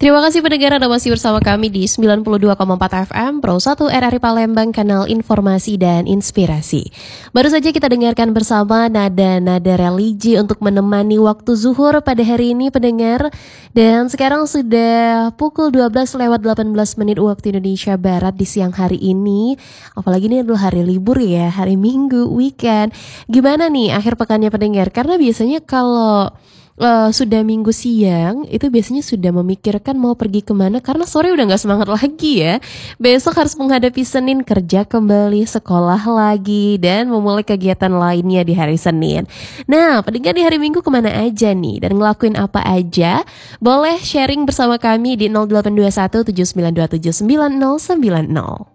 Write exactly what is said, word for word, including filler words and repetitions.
Terima kasih pendengar Anda masih bersama kami di sembilan puluh dua koma empat F M Pro satu R R I Palembang, kanal informasi dan inspirasi. Baru saja kita dengarkan bersama nada-nada religi untuk menemani waktu zuhur pada hari ini pendengar. Dan sekarang sudah pukul dua belas lewat delapan belas menit waktu Indonesia Barat di siang hari ini. Apalagi ini adalah hari libur ya, hari Minggu, weekend. Gimana nih akhir pekannya pendengar? Karena biasanya kalau Uh, sudah minggu siang itu biasanya sudah memikirkan mau pergi kemana karena sore udah gak semangat lagi ya. Besok harus menghadapi Senin, kerja kembali, sekolah lagi, dan memulai kegiatan lainnya di hari Senin. Nah, pendengar di hari Minggu kemana aja nih dan ngelakuin apa aja? Boleh sharing bersama kami di nol delapan dua satu tujuh sembilan dua tujuh sembilan nol sembilan nol.